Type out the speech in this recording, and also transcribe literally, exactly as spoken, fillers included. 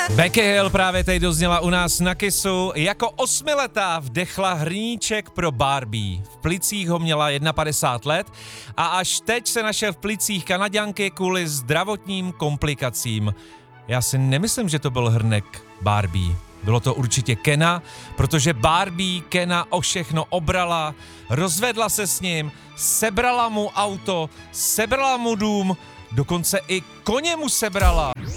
Becky Hill právě teď dozněla u nás na Kissu. Jako osmiletá vdechla hrníček pro Barbie. V plicích ho měla padesát jedna let a až teď se našel v plicích Kanaďanky kvůli zdravotním komplikacím. Já si nemyslím, že to byl hrnek Barbie. Bylo to určitě Kena, protože Barbie Kena o všechno obrala, rozvedla se s ním, sebrala mu auto, sebrala mu dům, dokonce i koně mu sebrala.